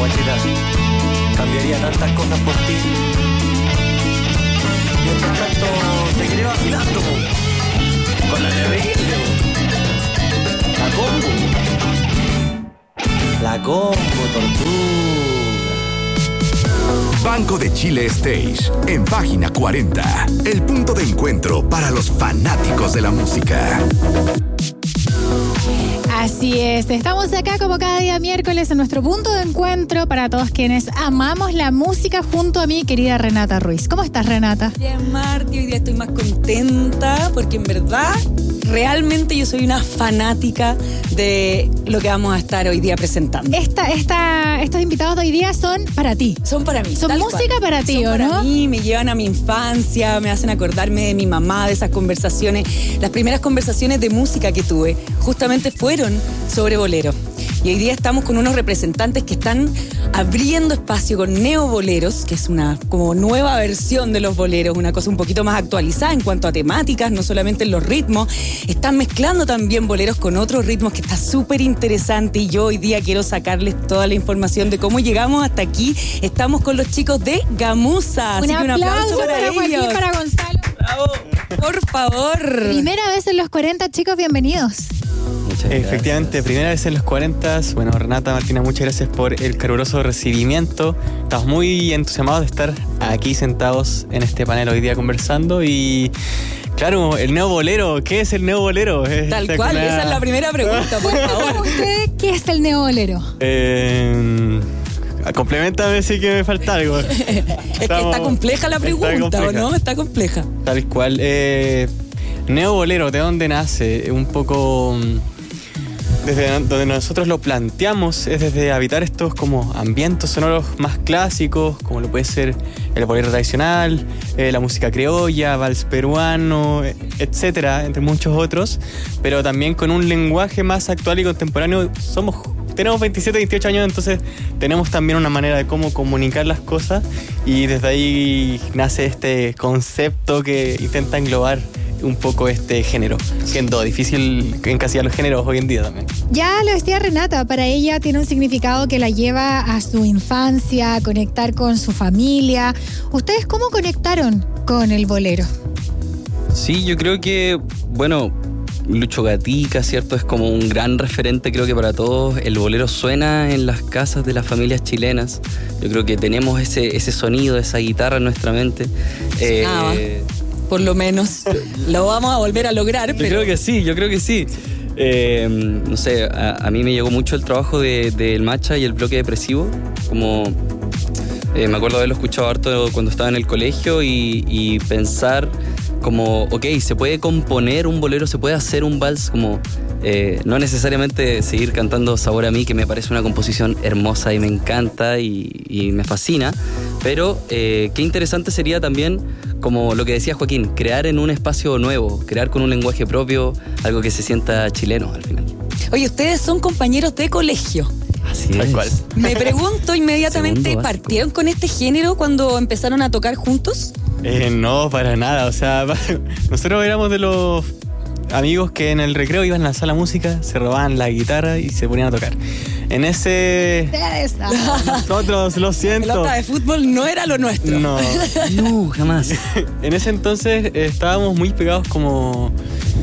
guachita. Cambiaría tantas cosas por ti. Mientras tanto, seguiré vacilando, po. Con la terrible, po. La combo, tortuga. Banco de Chile Stage, en página 40. El punto de encuentro para los fanáticos de la música. Así es, estamos acá como cada día miércoles en nuestro punto de encuentro para todos quienes amamos la música junto a mi querida Renata Ruiz. ¿Cómo estás, Renata? Bien, Marti, hoy día estoy más contenta porque en verdad, realmente yo soy una fanática de lo que vamos a estar hoy día presentando. Estos invitados de hoy día son para ti. Son para mí. Son música cual. Para ti, son ¿o no? Para mí, me llevan a mi infancia, me hacen acordarme de mi mamá, de esas conversaciones. Las primeras conversaciones de música que tuve justamente fueron sobre bolero. Y hoy día estamos con unos representantes que están abriendo espacio con neoboleros, que es una como nueva versión de los boleros, una cosa un poquito más actualizada en cuanto a temáticas, no solamente en los ritmos. Están mezclando también boleros con otros ritmos que está súper interesante y yo hoy día quiero sacarles toda la información de cómo llegamos hasta aquí. Estamos con los chicos de Gamuza. Un aplauso para ellos. Joaquín, para Gonzalo. Bravo. Por favor. Primera vez en los 40, chicos, bienvenidos. Efectivamente, primera vez en los 40. Bueno, Renata, Martina, muchas gracias por el caluroso recibimiento. Estamos muy entusiasmados de estar aquí sentados en este panel hoy día conversando y... Claro, el neobolero. ¿Qué es el neobolero? Tal cual, esa es la primera pregunta, por favor. ¿Usted qué es el neobolero? Complementame, sí que me falta algo. Es que está compleja la pregunta, ¿o no? Está compleja. Tal cual. Neobolero, ¿de dónde nace? Un poco... Desde donde nosotros lo planteamos es desde habitar estos como ambientes sonoros más clásicos, como lo puede ser el bolero tradicional, la música criolla, vals peruano, etcétera, entre muchos otros, pero también con un lenguaje más actual y contemporáneo. Tenemos 27, 28 años, entonces tenemos también una manera de cómo comunicar las cosas y desde ahí nace este concepto que intenta englobar un poco este género, siendo difícil encasillar los géneros hoy en día también. Ya lo decía Renata, para ella tiene un significado que la lleva a su infancia, a conectar con su familia. ¿Ustedes cómo conectaron con el bolero? Sí, yo creo que, bueno, Lucho Gatica, ¿cierto? Es como un gran referente, creo que para todos. El bolero suena en las casas de las familias chilenas. Yo creo que tenemos ese sonido, esa guitarra en nuestra mente. Por lo menos lo vamos a volver a lograr. Yo creo que sí. No sé, a mí me llegó mucho el trabajo del Macha y el bloque depresivo. Como me acuerdo haberlo escuchado harto cuando estaba en el colegio y pensar como, ok, se puede componer un bolero, se puede hacer un vals, como no necesariamente seguir cantando Sabor a mí, que me parece una composición hermosa y me encanta y me fascina, pero qué interesante sería también, como lo que decía Joaquín, crear en un espacio nuevo, crear con un lenguaje propio, algo que se sienta chileno al final. Oye, ustedes son compañeros de colegio. Así es. Cual. Me pregunto inmediatamente, ¿partieron con este género cuando empezaron a tocar juntos? No, para nada. O sea, nosotros éramos de los amigos que en el recreo iban a la sala de música, se robaban la guitarra y se ponían a tocar. En ese... Nosotros, lo siento. La pelota de fútbol no era lo nuestro. No, jamás. En ese entonces estábamos muy pegados como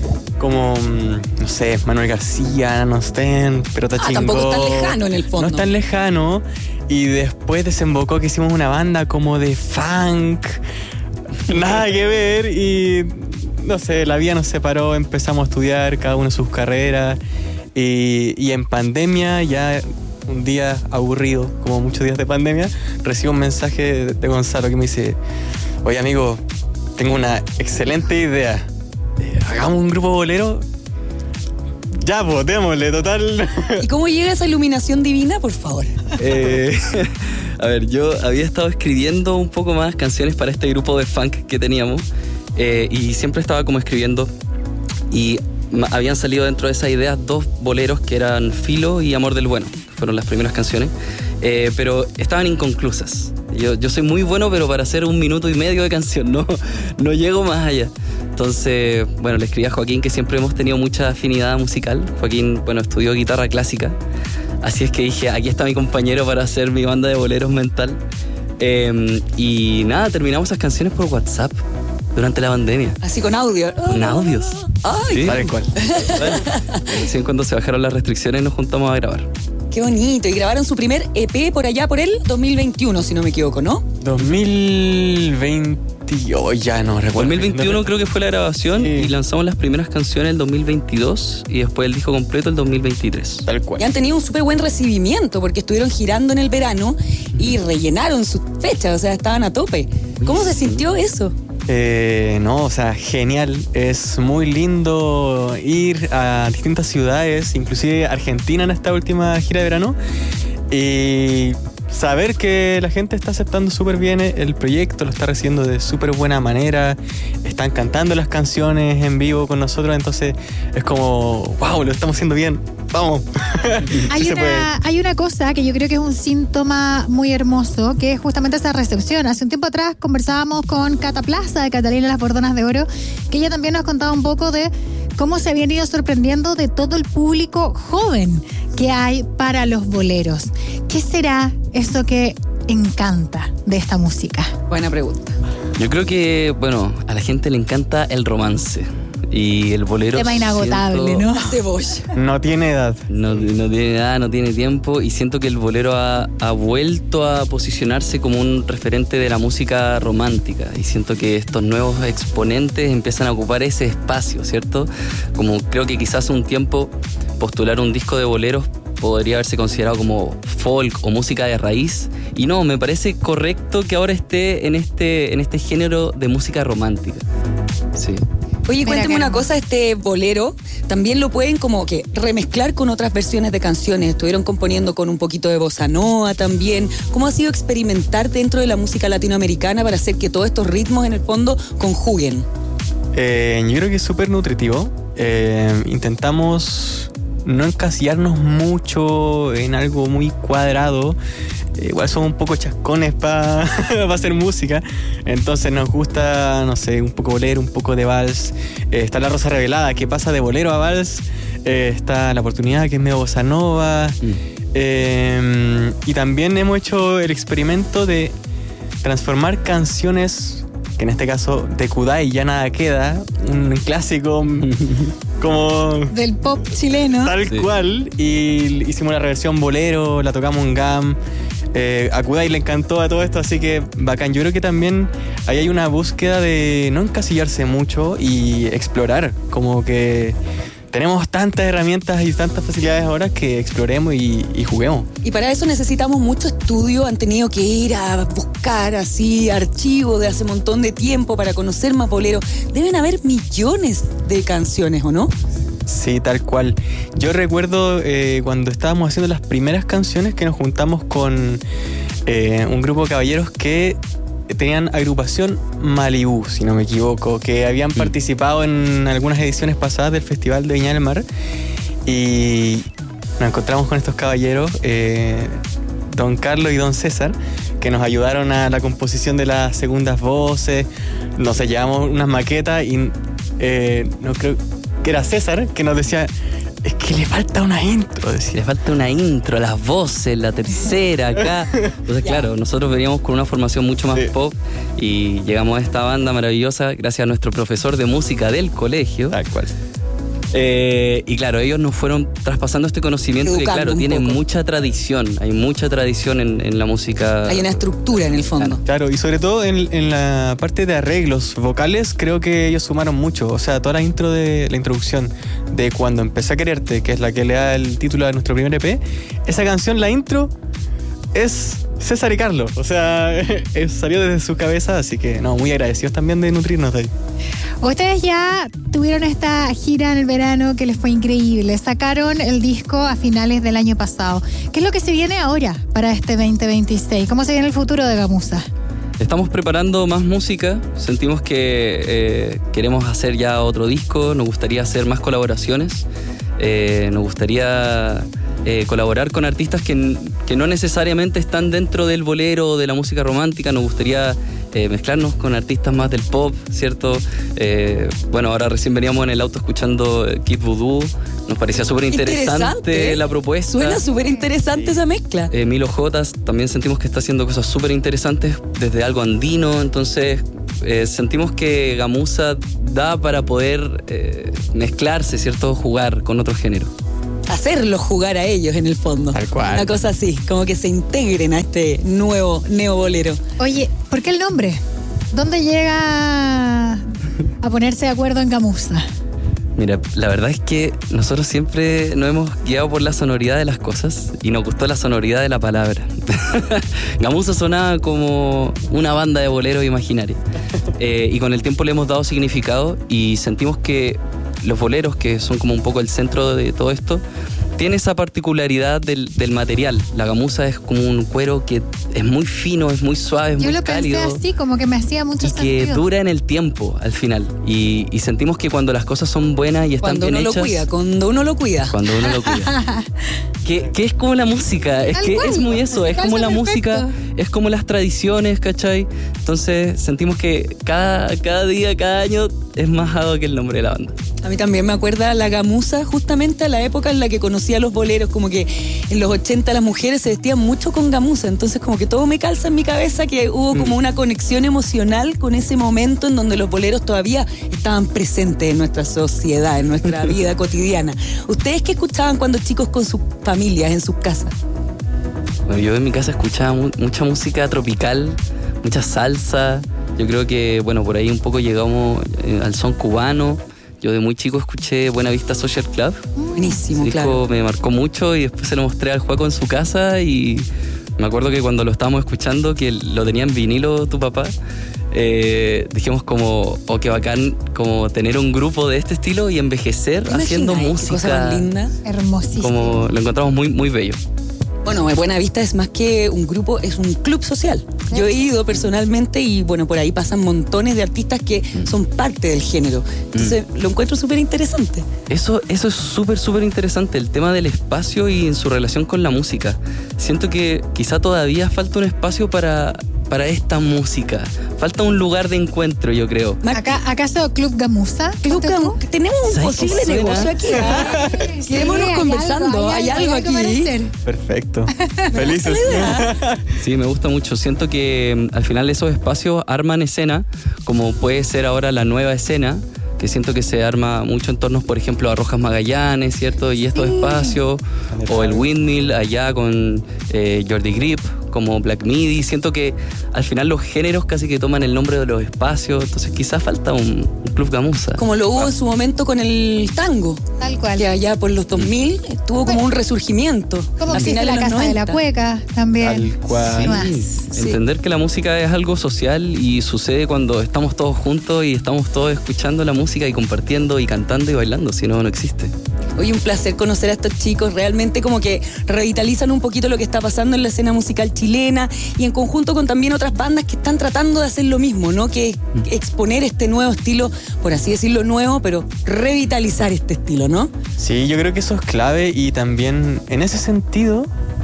no sé, Manuel García, Nano Sten, Pelota Chingó. Tampoco tan lejano en el fondo. No es tan lejano. Y después desembocó que hicimos una banda como de funk. Nada que ver. Y no sé, la vida nos separó, empezamos a estudiar cada uno sus carreras. Y en pandemia, ya un día aburrido, como muchos días de pandemia, recibo un mensaje de Gonzalo que me dice: oye, amigo, tengo una excelente idea. Hagamos un grupo bolero. Ya, pues, démosle, total. ¿Y cómo llega esa iluminación divina, por favor? A ver, yo había estado escribiendo un poco más canciones para este grupo de funk que teníamos y siempre estaba como escribiendo y habían salido dentro de esas ideas 2 boleros que eran Filo y Amor del Bueno. Fueron las primeras canciones, pero estaban inconclusas. Yo soy muy bueno, pero para hacer 1 minuto y medio de canción no llego más allá. Entonces, bueno, le escribí a Joaquín, que siempre hemos tenido mucha afinidad musical. Joaquín, bueno, estudió guitarra clásica, Así es que dije, aquí está mi compañero para hacer mi banda de boleros mental. Y nada, terminamos esas canciones por WhatsApp durante la pandemia. Así con audio. Con audios. Ay, Sí. Tal cual. Recién cuando se bajaron las restricciones nos juntamos a grabar. qué bonito. Y grabaron su primer EP por allá por el 2021, si no me equivoco, ¿no? 2020, oh, ya no recuerdo. 2021 creo que fue la grabación Sí. y lanzamos las primeras canciones el 2022 y después el disco completo el 2023. Tal cual. Y han tenido un súper buen recibimiento porque estuvieron girando en el verano y rellenaron sus fechas, o sea, estaban a tope. ¿Cómo se sintió eso? No, o sea, genial. Es muy lindo ir a distintas ciudades, inclusive Argentina en esta última gira de verano, y saber que la gente está aceptando súper bien el proyecto, lo está recibiendo de súper buena manera, están cantando las canciones en vivo con nosotros, entonces es como, wow, lo estamos haciendo bien, vamos. Hay, Sí se puede. hay una cosa que yo creo que es un síntoma muy hermoso, que es justamente esa recepción. Hace un tiempo atrás conversábamos con Cata Plaza de Catalina Las Bordonas de Oro, que ella también nos contaba un poco de cómo se habían ido sorprendiendo de todo el público joven que hay para los boleros. ¿Qué será eso que encanta de esta música? Buena pregunta. Yo creo que, bueno, a la gente le encanta el romance y el bolero. Tema inagotable, siento- ¿no? La cebolla. No tiene edad. No tiene nada, no tiene tiempo y siento que el bolero ha vuelto a posicionarse como un referente de la música romántica y siento que estos nuevos exponentes empiezan a ocupar ese espacio, ¿cierto? Como creo que quizás un tiempo postular un disco de boleros podría haberse considerado como folk o música de raíz y no, me parece correcto que ahora esté en este género de música romántica. Sí. Oye, Mira cuénteme qué una hermoso. cosa, este bolero también lo pueden como que remezclar con otras versiones de canciones. Estuvieron componiendo con un poquito de bossa nova también. ¿Cómo ha sido experimentar dentro de la música latinoamericana para hacer que todos estos ritmos en el fondo conjuguen? Yo creo que es súper nutritivo. Intentamos no encasillarnos mucho en algo muy cuadrado. Igual somos un poco chascones para hacer música. Entonces nos gusta, no sé, un poco bolero, un poco de vals. Está La Rosa Revelada, que pasa de bolero a vals. Está La Oportunidad, que es medio bossa nova. Y también hemos hecho el experimento de transformar canciones, que en este caso de Kudai ya nada queda, un clásico como Del pop chileno. tal Sí. cual, y hicimos la reversión bolero, la tocamos en GAM. A Kudai le encantó a todo esto, así que bacán. Yo creo que también ahí hay una búsqueda de no encasillarse mucho y explorar, como que tenemos tantas herramientas y tantas facilidades ahora que exploremos y juguemos. Y para eso necesitamos mucho estudio, han tenido que ir a buscar así archivos de hace un montón de tiempo para conocer más boleros. Deben haber millones de canciones, ¿o no? Sí, tal cual. Yo recuerdo cuando estábamos haciendo las primeras canciones que nos juntamos con un grupo de caballeros que tenían agrupación Malibú, si no me equivoco, que habían participado en algunas ediciones pasadas del Festival de Viña del Mar, y nos encontramos con estos caballeros, don Carlos y don César, que nos ayudaron a la composición de las segundas voces. Nos llevamos unas maquetas y no creo que era César que nos decía, es que le falta una intro, Le decía. falta una intro, las voces, la tercera acá. Entonces, claro, nosotros veníamos con una formación mucho más Sí. pop y llegamos a esta banda maravillosa gracias a nuestro profesor de música del colegio. Tal cual. Y claro, ellos nos fueron traspasando este conocimiento que, Educando claro, un tiene poco. mucha tradición. Hay mucha tradición en la música. Hay una estructura en el fondo. Claro, y sobre todo en la parte de arreglos vocales, creo que ellos sumaron mucho. O sea, toda la intro de la introducción de Cuando Empecé a Quererte, que es la que le da el título a nuestro primer EP, esa canción, la intro, es César y Carlos. O sea, salió desde su cabeza, así que no, muy agradecidos también de nutrirnos de ahí. Ustedes ya tuvieron esta gira en el verano que les fue increíble. Sacaron el disco a finales del año pasado. ¿Qué es lo que se viene ahora para este 2026? ¿Cómo se viene el futuro de Gamuza? Estamos preparando más música. Sentimos que queremos hacer ya otro disco. Nos gustaría hacer más colaboraciones. Nos gustaría colaborar con artistas que no necesariamente están dentro del bolero o de la música romántica. Nos gustaría mezclarnos con artistas más del pop, ¿cierto? Bueno, ahora recién veníamos en el auto escuchando Kid Voodoo. Nos parecía súper interesante la propuesta. Suena súper interesante esa mezcla. Milo Jotas también sentimos que está haciendo cosas súper interesantes desde algo andino, entonces sentimos que Gamuza da para poder mezclarse, ¿cierto? Jugar con otros géneros. Hacerlos jugar a ellos en el fondo. Tal cual. Una cosa así, como que se integren a este nuevo neobolero. Oye, ¿por qué el nombre? ¿Dónde llega a ponerse de acuerdo en Gamuza? Mira, la verdad es que nosotros siempre nos hemos guiado por la sonoridad de las cosas y nos gustó la sonoridad de la palabra. Gamuza sonaba como una banda de boleros imaginaria. Y con el tiempo le hemos dado significado y sentimos que los boleros, que son como un poco el centro de todo esto, tiene esa particularidad del material. La gamuza es como un cuero que es muy fino, es muy suave, es Yo muy lo cálido. pensé así, como que me hacía mucho Y sentido. que dura en el tiempo al final. Y sentimos que cuando las cosas son buenas y están Cuando bien uno hechas. lo cuida, cuando uno lo cuida. Cuando uno lo cuida. que es como la música, es Tal que cual, es muy eso, se es como calza la música, perfecto. es como las tradiciones, ¿cachai? Entonces sentimos que cada día, cada año es más ad que el nombre de la banda. A mí también me acuerda la gamuza, justamente a la época en la que conocía los boleros, como que en los 80 las mujeres se vestían mucho con gamuza, entonces como que todo me calza en mi cabeza que hubo como una conexión emocional con ese momento en donde los boleros todavía estaban presentes en nuestra sociedad, en nuestra vida cotidiana. ¿Ustedes qué escuchaban cuando chicos con sus familias, en sus casas? Bueno, yo en mi casa escuchaba mucha música tropical, mucha salsa. Yo creo que, bueno, por ahí un poco llegamos al son cubano. Yo de muy chico escuché Buena Vista Social Club. Buenísimo, Ese claro. disco me marcó mucho y después se lo mostré al Juaco en su casa y me acuerdo que cuando lo estábamos escuchando, que lo tenía en vinilo tu papá, dijimos como, oh, qué bacán como tener un grupo de este estilo y envejecer ¿Te haciendo imaginas? Qué cosa música. más linda. Hermosísimo. Como lo encontramos muy, muy bello. Bueno, Buena Vista es más que un grupo, es un club social. Yo he ido personalmente y bueno, por ahí pasan montones de artistas que son parte del género. Entonces lo encuentro súper interesante. Eso es súper, súper interesante, el tema del espacio y en su relación con la música. Siento que quizá todavía falta un espacio para esta música. Falta un lugar de encuentro, yo creo. ¿Acaso Club Gamuza? Club ¿Ponte tú? Tenemos un ¿Sabes qué posible suena? negocio aquí. ¿Ah? Sí, Quedémonos hay conversando, hay algo aquí. para hacer. Perfecto. Felices. Sí, me gusta mucho. Siento que al final esos espacios arman escena, como puede ser ahora la nueva escena, que siento que se arma mucho en torno, por ejemplo, a Rojas Magallanes, ¿cierto? Y estos espacios, o el Windmill allá con Jordi Grip, como Black Midi. Siento que al final los géneros casi que toman el nombre de los espacios, entonces quizás falta un club gamuza. Como lo hubo en su momento con el tango. Tal cual. Que allá por los 2000 tuvo como un resurgimiento. Como a existe finales la de los Casa de la 90. Cueca también. Tal cual. ¿Qué más? Sí. Entender que la música es algo social y sucede cuando estamos todos juntos y estamos todos escuchando la música y compartiendo y cantando y bailando, si no, no existe. Oye, un placer conocer a estos chicos, realmente como que revitalizan un poquito lo que está pasando en la escena musical chilena y en conjunto con también otras bandas que están tratando de hacer lo mismo, ¿no? Que exponer este nuevo estilo, por así decirlo nuevo, pero revitalizar este estilo, ¿no? Sí, yo creo que eso es clave y también en ese sentido,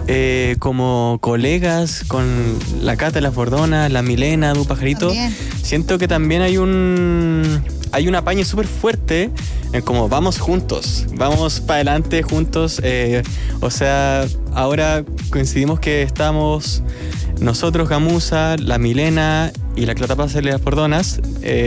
como colegas con la Cata, las Bordonas, la Milena, Du Pajarito, También. siento que también hay un apaño súper fuerte en como vamos juntos, vamos para adelante juntos. O sea, ahora coincidimos que estamos nosotros, Gamuza, la Milena y la Clatapaz de las Bordonas,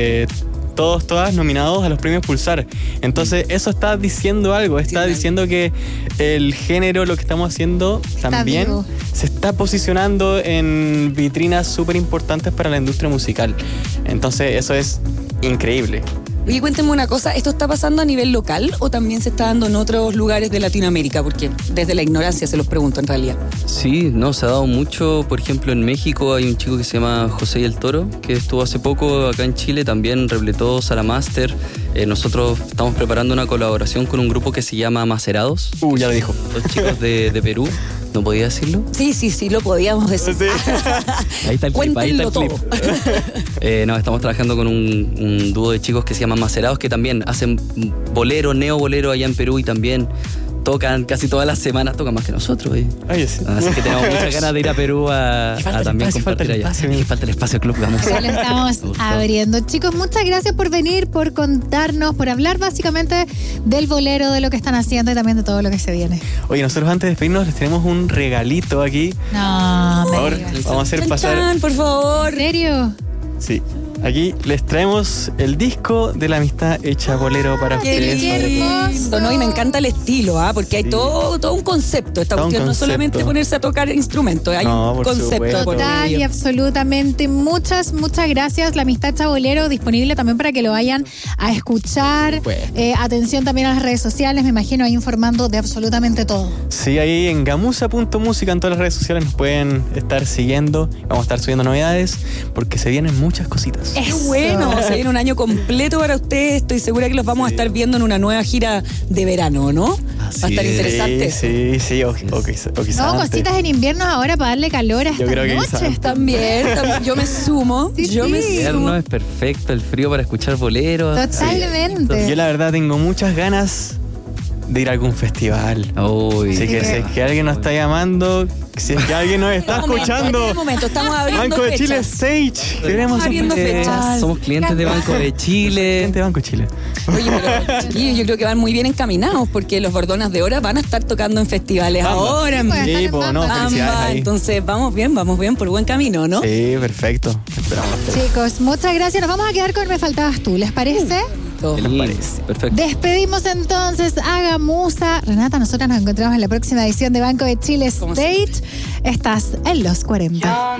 todas nominados a los premios Pulsar. Entonces eso está diciendo algo, está diciendo que el género, lo que estamos haciendo también vivo. se está posicionando en vitrinas súper importantes para la industria musical. Entonces eso es increíble. Oye, cuéntenme una cosa, ¿esto está pasando a nivel local o también se está dando en otros lugares de Latinoamérica? Porque desde la ignorancia se los pregunto en realidad. Sí, no, se ha dado mucho. Por ejemplo, en México hay un chico que se llama José y el Toro, que estuvo hace poco acá en Chile, también repletó Salamaster. Nosotros estamos preparando una colaboración con un grupo que se llama Macerados. Ya lo dijo. Dos chicos de Perú. ¿No podía decirlo? Sí, lo podíamos decir. Sí. Ahí está el clip, ahí está el Cuéntenlo clip. No, estamos trabajando con un dúo de chicos que se llaman Macerados, que también hacen bolero, neobolero allá en Perú y también tocan casi todas las semanas, tocan más que nosotros. Oye, sí. Así que tenemos muchas ganas de ir a Perú a Falta el también espacio, compartir allá. Falta el espacio Club Gamuza. Ya lo estamos Me gustó. abriendo. Chicos, muchas gracias por venir, por contarnos, por hablar básicamente del bolero, de lo que están haciendo y también de todo lo que se viene. Oye, nosotros antes de despedirnos les tenemos un regalito aquí. No, Por favor, me digas. vamos a hacer Chan, pasar. chan, por favor. ¿En serio? Sí. Aquí les traemos el disco de la amistad hecha bolero para Qué ustedes. hermoso. No, y me encanta el estilo, porque hay Sí. todo un concepto. Esta Todo un cuestión no concepto. solamente ponerse a tocar instrumentos, hay No, un por concepto supuesto. por Total y medio. absolutamente. Muchas gracias. La amistad hecha bolero disponible también para que lo vayan a escuchar. Pues. Atención también a las redes sociales, me imagino ahí informando de absolutamente todo. Sí, ahí en gamuza.música en todas las redes sociales nos pueden estar siguiendo. Vamos a estar subiendo novedades porque se vienen muchas cositas. Qué bueno, se viene un año completo para ustedes. Estoy segura que los vamos a estar viendo en una nueva gira de verano, ¿no? Así Va a estar es. interesante. Sí, o quizás No, antes. cositas en invierno ahora para darle calor a Yo esta creo que noche. quizás. También, yo me sumo. Sí, yo me sí. El invierno sumo. es perfecto, el frío para escuchar boleros. Totalmente. Yo la verdad tengo muchas ganas de ir a algún festival. Uy. Así que si es que alguien nos está llamando, si es que alguien nos está escuchando, En un momento, estamos abriendo Banco de fechas. Chile Stage. Queremos un Abriendo festival. fechas. Somos clientes de Banco de Chile. Gente de Banco de Chile. Oye, pero chiquillos, yo creo que van muy bien encaminados porque los Bordonas de Hora van a estar tocando en festivales Bamba. ahora. Sí, pues, Sí, están en pues, no, Bamba. felicidades Bamba. ahí. Entonces vamos bien, por buen camino, ¿no? Sí, perfecto. Esperamos. Chicos, muchas gracias. Nos vamos a quedar con Me Faltabas Tú, ¿les parece? Qué lindo. Perfecto. Despedimos entonces a Gamuza. Renata, nosotras nos encontramos en la próxima edición de Banco de Chile Como Stage. Estás en los 40.